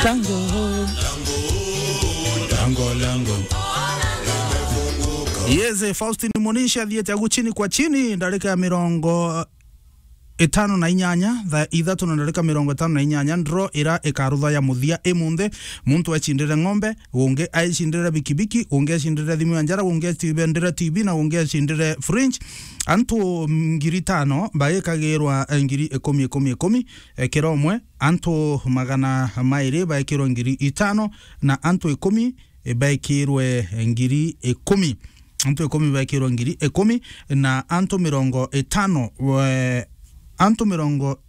Lango. Yeze Faustin Monisha dhiete ya chini kwa chini ndarika ya mirongo 5 ithatu na ndarika mirongo 5 ndro ira ekarutha ya muthia emunde muntu achindire ng'ombe unge achindire bikibiki unge achindire thimu ya njara unge achindire TV na unge achindire fringe antu ngiri 5 baekagirwa ngiri 10 kiromwe antu magana mairi baekirwa ngiri 5 na antu 10 baekirwe ngiri 10 antu 10 baekirwa ngiri 10 na antu mirongo 5 antu mirongo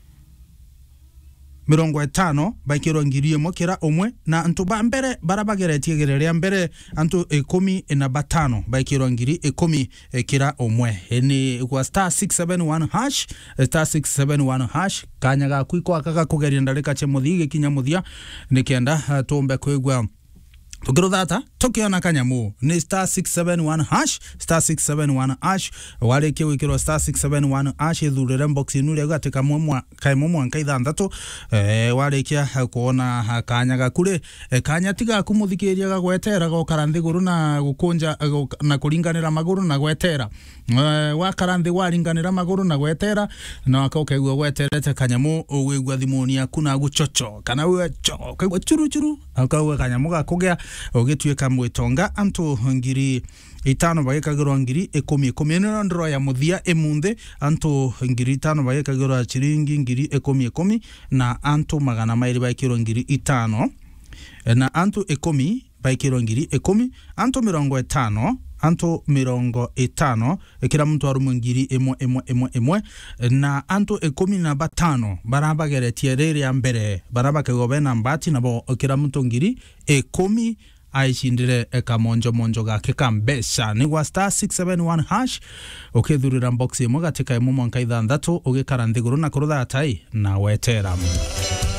5 baikirwa ngiri 1 kira omwe na antu ba mbere barabageretie gerere mbere antu 10 na 5 baikirwa ngiri 10 kira omwe ni kwa *671 hash *671 hash kanyaga kwiko akaka kugeria ndarika che muthige kinya muthia nikenda tumbe kwigwa tukirudhata tukiona kanyamu ni *671 hash *671 hash wale kiwe kiro *671 hash thurere box inure gatika mumwa kaimumwa nkaithandatu wale kia kuona kanyaga kure kanya tiga kumuthikiria gagwetera gokaranthi guru na gukunja na kuringanira maguru na gwetera wakaranthi waringanira maguru na gwetera na akaukegwa gweterete kanyamu wigwa thimuni akuna guchocho kana we cho churu akawe kanyamu gakugea ogituika mwitonga antu ngiri 5 bagekagirwa ngiri 10 ndro ya muthia emunde antu ngiri 5 bagekagirwa chiringi ngiri 10 na antu magana mairi bagekirwa ngiri 5 na antu 10 bagekirwa ngiri 10 antu 50 antu 50 kila mtu arumu ngiri 1 na antu 15 barabageretie rere ya mbere barabakegwa na mbati nabo kila mtu ngiri 10 aishindire kamonjo gake kambesha ni wa *671 hash ukethurira box imwe gatika imwe mwanka ithandatu ugikara nthiguru na kurutha tai na wetera